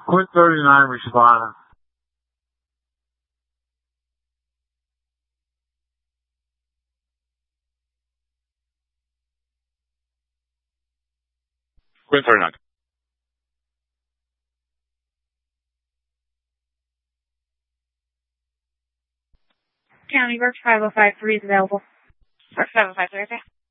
Quint 39 responding. Quint 39. County Work 5053 is available. Work 753, okay.